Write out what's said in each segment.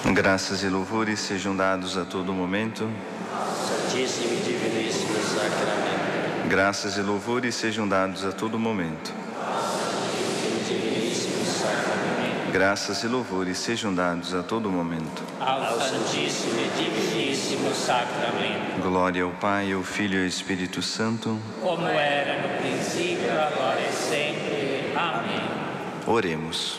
Graças e louvores sejam dados a todo momento. Santíssimo e Diviníssimo Sacramento. Graças e louvores sejam dados a todo momento. Diviníssimo Sacramento. Graças e louvores sejam dados a todo momento. Ao Santíssimo e Diviníssimo Sacramento. Glória ao Pai, ao Filho e ao Espírito Santo. Como era no princípio, agora e sempre. Amém. Oremos.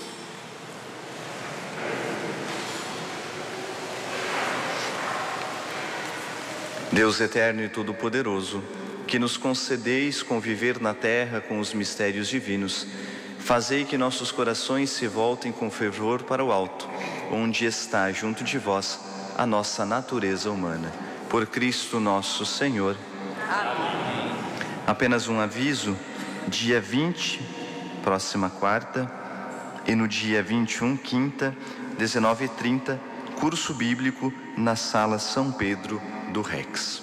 Deus eterno e todo-poderoso, que nos concedeis conviver na terra com os mistérios divinos, fazei que nossos corações se voltem com fervor para o alto, onde está junto de vós a nossa natureza humana. Por Cristo nosso Senhor. Amém. Apenas um aviso: dia 20, próxima quarta, e no dia 21, quinta, 19h30, curso bíblico na Sala São Pedro do Rex.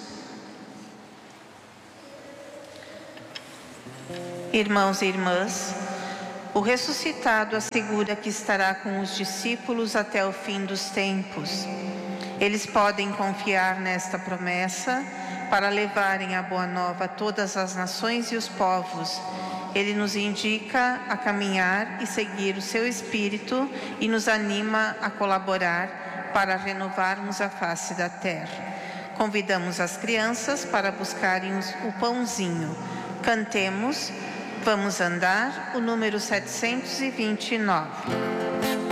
Irmãos e irmãs, o ressuscitado assegura que estará com os discípulos até o fim dos tempos. Eles podem confiar nesta promessa para levarem a boa nova a todas as nações e os povos. Ele nos indica a caminhar e seguir o seu Espírito e nos anima a colaborar para renovarmos a face da terra. Convidamos as crianças para buscarem o pãozinho. Cantemos, vamos andar, o número 729.